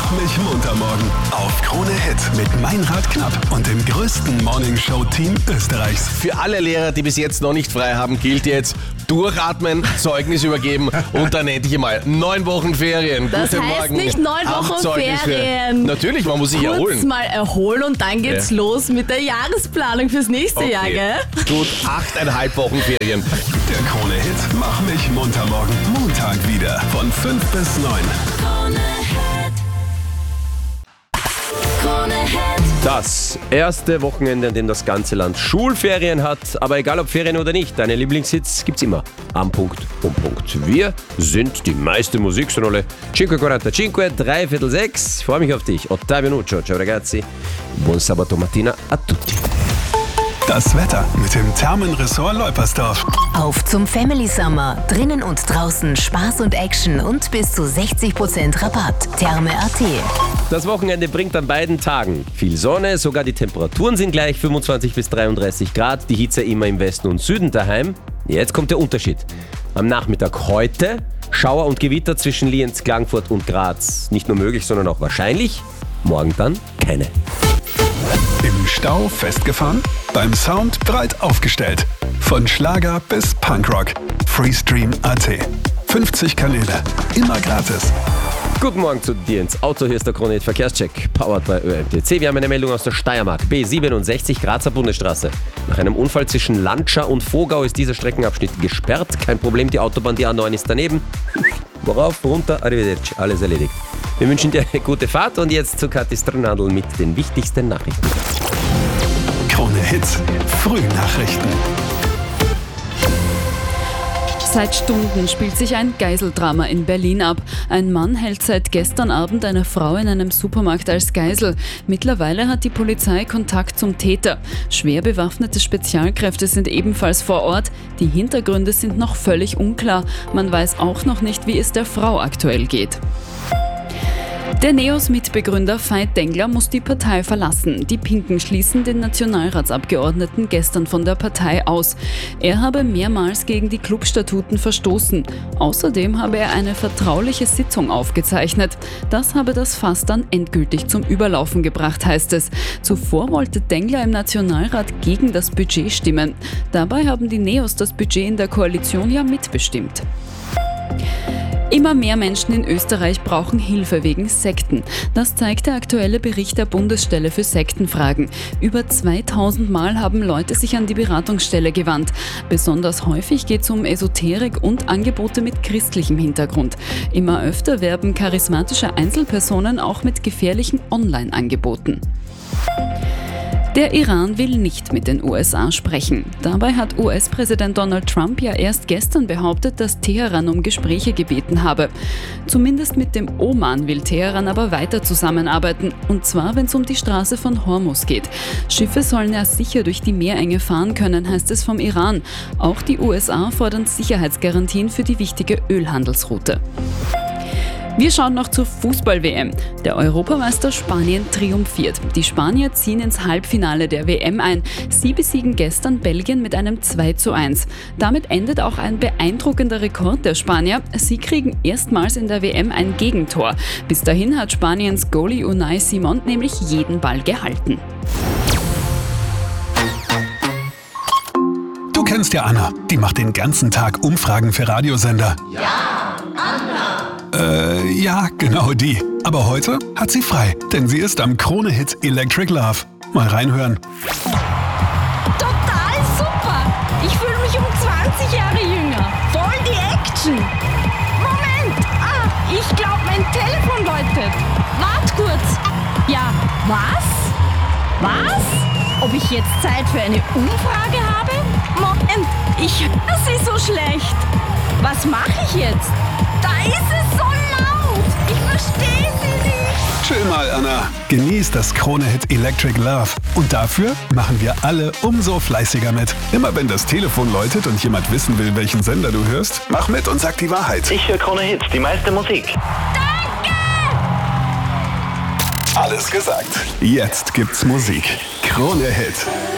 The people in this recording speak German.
Mach mich munter morgen auf Krone Hit mit Meinrad Knapp und dem größten Morningshow-Team Österreichs. Für alle Lehrer, die bis jetzt noch nicht frei haben, gilt jetzt durchatmen, Zeugnis übergeben und dann endlich mal 9 Wochen Ferien. Das Guten heißt Morgen. nicht 9 Wochen Ferien. Natürlich, man muss sich Kurz erholen. mal erholen und dann geht's los mit der Jahresplanung fürs nächste Jahr, gell? Gut, 8,5 Wochen Ferien. Der Krone Hit Mach mich munter morgen Montag wieder von 5 bis 9. Das erste Wochenende, an dem das ganze Land Schulferien hat. Aber egal ob Ferien oder nicht, deine Lieblingshits gibt's immer am Punkt, um Punkt. Wir sind die meiste Musiksonolle. 5:45, 5:45. Freue mich auf dich. Ottavio Nuccio, ciao ragazzi. Buon sabato mattina a tutti. Das Wetter mit dem Thermenressort Leupersdorf. Auf zum Family Summer. Drinnen und draußen Spaß und Action und bis zu 60% Rabatt. Therme.at. Das Wochenende bringt an beiden Tagen viel Sonne, sogar die Temperaturen sind gleich 25 bis 33 Grad, die Hitze immer im Westen und Süden daheim. Jetzt kommt der Unterschied. Am Nachmittag heute Schauer und Gewitter zwischen Lienz, Klagenfurt und Graz. Nicht nur möglich, sondern auch wahrscheinlich. Morgen dann keine. Im Stau festgefahren? Beim Sound breit aufgestellt. Von Schlager bis Punkrock. Freestream.at. 50 Kanäle. Immer gratis. Guten Morgen zu dir ins Auto, hier ist der Krone Hit Verkehrscheck, powered by ÖMTC. Wir haben eine Meldung aus der Steiermark, B67 Grazer Bundesstraße. Nach einem Unfall zwischen Landscha und Vogau ist dieser Streckenabschnitt gesperrt. Kein Problem, die Autobahn, die A9 ist daneben. Worauf, runter, arrivederci, alles erledigt. Wir wünschen dir eine gute Fahrt und jetzt zu Kathi Strnadl mit den wichtigsten Nachrichten. Krone Hits, Frühnachrichten. Seit Stunden spielt sich ein Geiseldrama in Berlin ab. Ein Mann hält seit gestern Abend eine Frau in einem Supermarkt als Geisel. Mittlerweile hat die Polizei Kontakt zum Täter. Schwer bewaffnete Spezialkräfte sind ebenfalls vor Ort. Die Hintergründe sind noch völlig unklar. Man weiß auch noch nicht, wie es der Frau aktuell geht. Der NEOS-Mitbegründer Veit Dengler muss die Partei verlassen. Die Pinken schließen den Nationalratsabgeordneten gestern von der Partei aus. Er habe mehrmals gegen die Clubstatuten verstoßen. Außerdem habe er eine vertrauliche Sitzung aufgezeichnet. Das habe das Fass dann endgültig zum Überlaufen gebracht, heißt es. Zuvor wollte Dengler im Nationalrat gegen das Budget stimmen. Dabei haben die NEOS das Budget in der Koalition ja mitbestimmt. Immer mehr Menschen in Österreich brauchen Hilfe wegen Sekten. Das zeigt der aktuelle Bericht der Bundesstelle für Sektenfragen. Über 2000 Mal haben Leute sich an die Beratungsstelle gewandt. Besonders häufig geht es um Esoterik und Angebote mit christlichem Hintergrund. Immer öfter werben charismatische Einzelpersonen auch mit gefährlichen Online-Angeboten. Der Iran will nicht mit den USA sprechen. Dabei hat US-Präsident Donald Trump ja erst gestern behauptet, dass Teheran um Gespräche gebeten habe. Zumindest mit dem Oman will Teheran aber weiter zusammenarbeiten. Und zwar, wenn es um die Straße von Hormuz geht. Schiffe sollen ja sicher durch die Meerenge fahren können, heißt es vom Iran. Auch die USA fordern Sicherheitsgarantien für die wichtige Ölhandelsroute. Wir schauen noch zur Fußball-WM. Der Europameister Spanien triumphiert. Die Spanier ziehen ins Halbfinale der WM ein. Sie besiegen gestern Belgien mit einem 2:1. Damit endet auch ein beeindruckender Rekord der Spanier. Sie kriegen erstmals in der WM ein Gegentor. Bis dahin hat Spaniens Goalie Unai Simón nämlich jeden Ball gehalten. Du kennst ja Anna. Die macht den ganzen Tag Umfragen für Radiosender. Ja, Anna. Ja, genau die. Aber heute hat sie frei, denn sie ist am Krone Hit Electric Love. Mal reinhören. Total super! Ich fühle mich um 20 Jahre jünger. Voll die Action! Moment! Ich glaube, mein Telefon läutet. Wart kurz. Ja, was? Was? Ob ich jetzt Zeit für eine Umfrage habe? Moment, ich höre sie so schlecht. Was mache ich jetzt? Da ist es so laut! Ich verstehe sie nicht! Chill mal, Anna. Genieß das Krone Hit Electric Love. Und dafür machen wir alle umso fleißiger mit. Immer wenn das Telefon läutet und jemand wissen will, welchen Sender du hörst, mach mit und sag die Wahrheit. Ich höre Krone Hits, die meiste Musik. Danke! Alles gesagt. Jetzt gibt's Musik. Krone Hit.